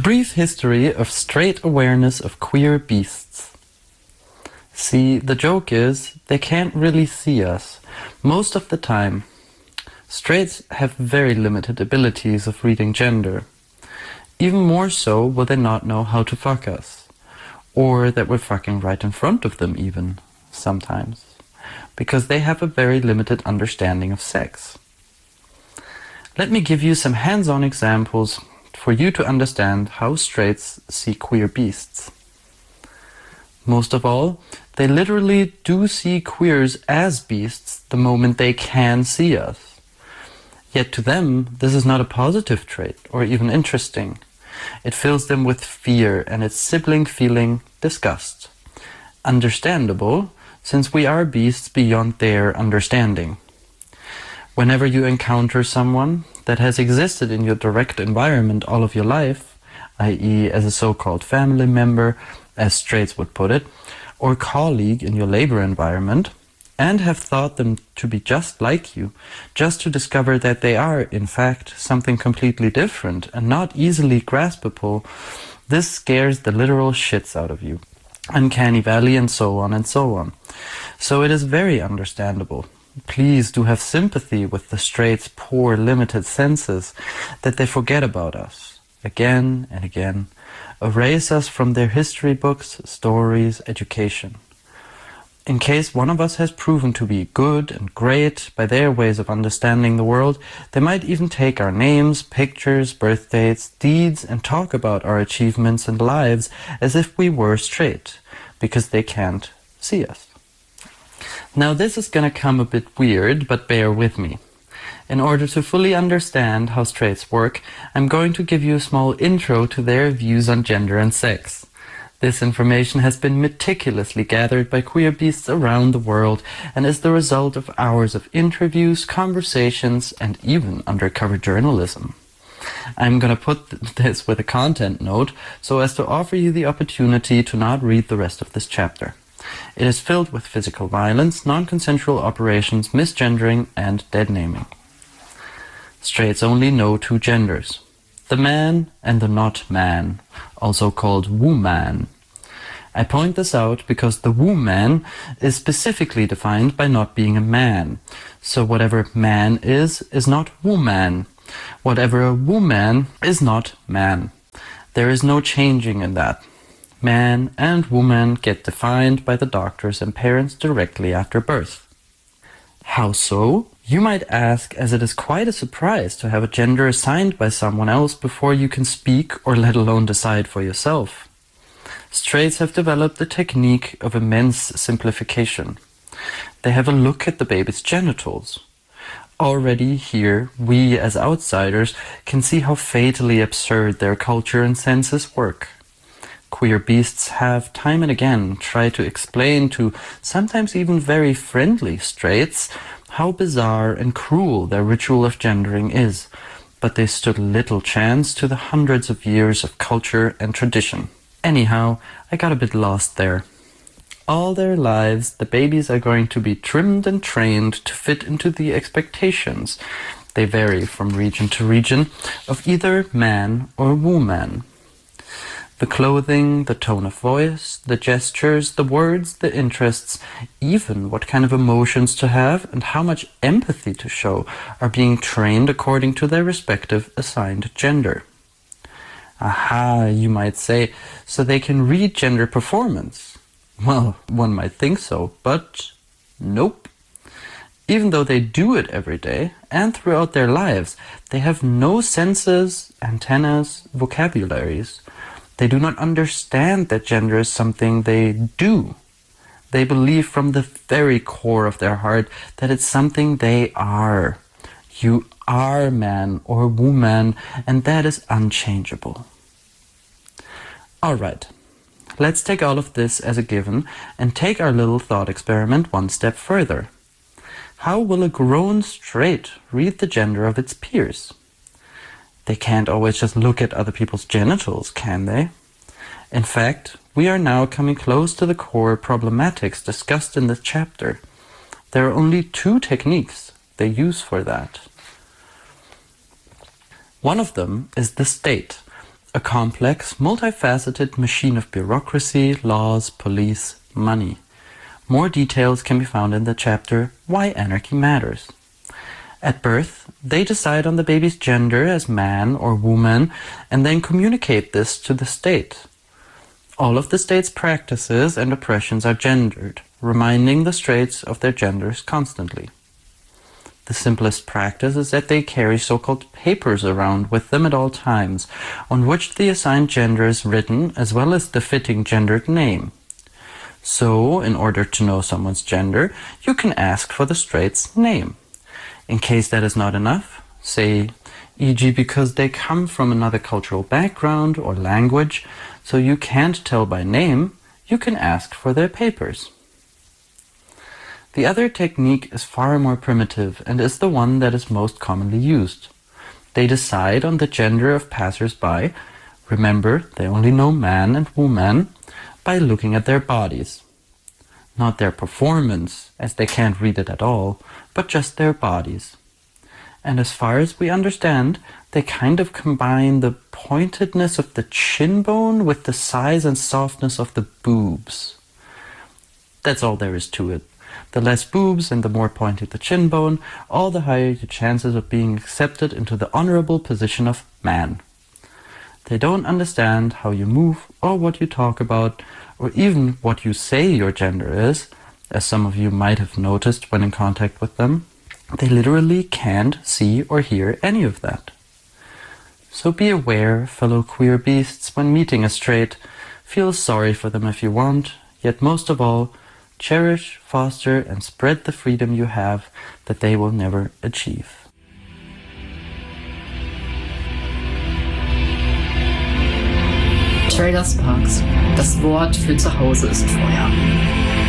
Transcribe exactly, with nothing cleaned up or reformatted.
brief history of straight awareness of queer beasts. See, the joke is, they can't really see us. Most of the time, straights have very limited abilities of reading gender. Even more so will they not know how to fuck us. Or that we're fucking right in front of them even, sometimes. Because they have a very limited understanding of sex. Let me give you some hands-on examples for you to understand how straights see queer beasts. Most of all, they literally do see queers as beasts the moment they can see us. Yet to them, this is not a positive trait or even interesting. It fills them with fear and its sibling feeling, disgust. Understandable, since we are beasts beyond their understanding. Whenever you encounter someone that has existed in your direct environment all of your life, that is as a so-called family member, as straights would put it, or colleague in your labor environment, and have thought them to be just like you, just to discover that they are, in fact, something completely different and not easily graspable, this scares the literal shits out of you. Uncanny Valley and so on and so on. So it is very understandable. Please do have sympathy with the straights' poor, limited senses, that they forget about us, again and again, erase us from their history books, stories, education. In case one of us has proven to be good and great by their ways of understanding the world, they might even take our names, pictures, birth dates, deeds, and talk about our achievements and lives as if we were straight, because they can't see us. Now this is gonna come a bit weird, but bear with me. In order to fully understand how straights work, I'm going to give you a small intro to their views on gender and sex. This information has been meticulously gathered by queer beasts around the world and is the result of hours of interviews, conversations, and even undercover journalism. I'm gonna put this with a content note so as to offer you the opportunity to not read the rest of this chapter. It is filled with physical violence, non-consensual operations, misgendering, and dead naming. Straights only know two genders. The man and the not man, also called woman. I point this out because the woman is specifically defined by not being a man. So whatever man is, is not woman. Whatever a woman is not man. There is no changing in that. Man and woman get defined by the doctors and parents directly after birth. How so? You might ask, as it is quite a surprise to have a gender assigned by someone else before you can speak or let alone decide for yourself. Straights have developed the technique of immense simplification. They have a look at the baby's genitals. Already here, we as outsiders can see how fatally absurd their culture and senses work. Queer beasts have time and again tried to explain to sometimes even very friendly straights how bizarre and cruel their ritual of gendering is, but they stood little chance to the hundreds of years of culture and tradition. Anyhow, I got a bit lost there. All their lives, the babies are going to be trimmed and trained to fit into the expectations, they vary from region to region, of either man or woman. The clothing, the tone of voice, the gestures, the words, the interests, even what kind of emotions to have and how much empathy to show are being trained according to their respective assigned gender. Aha, you might say, so they can read gender performance. Well, one might think so, but nope. Even though they do it every day and throughout their lives, they have no senses, antennas, vocabularies. They do not understand that gender is something they do. They believe from the very core of their heart that it's something they are. You are man or woman, and that is unchangeable. Alright, let's take all of this as a given and take our little thought experiment one step further. How will a grown straight read the gender of its peers? They can't always just look at other people's genitals, can they? In fact, we are now coming close to the core problematics discussed in this chapter. There are only two techniques they use for that. One of them is the state, a complex, multifaceted machine of bureaucracy, laws, police, money. More details can be found in the chapter Why Anarchy Matters. At birth, they decide on the baby's gender as man or woman and then communicate this to the state. All of the state's practices and oppressions are gendered, reminding the straights of their genders constantly. The simplest practice is that they carry so-called papers around with them at all times, on which the assigned gender is written as well as the fitting gendered name. So, in order to know someone's gender, you can ask for the straight's name. In case that is not enough, say, for example because they come from another cultural background or language, so you can't tell by name, you can ask for their papers. The other technique is far more primitive and is the one that is most commonly used. They decide on the gender of passers-by, remember they only know man and woman, by looking at their bodies. Not their performance, as they can't read it at all, but just their bodies. And as far as we understand, they kind of combine the pointedness of the chin bone with the size and softness of the boobs. That's all there is to it. The less boobs and the more pointed the chin bone, all the higher your chances of being accepted into the honorable position of man. They don't understand how you move or what you talk about, or even what you say your gender is, as some of you might have noticed when in contact with them. They literally can't see or hear any of that. So be aware, fellow queer beasts, when meeting a straight. Feel sorry for them if you want, yet most of all, cherish, foster, and spread the freedom you have that they will never achieve. Trailer Sparks. Das Wort für zu Hause ist Feuer.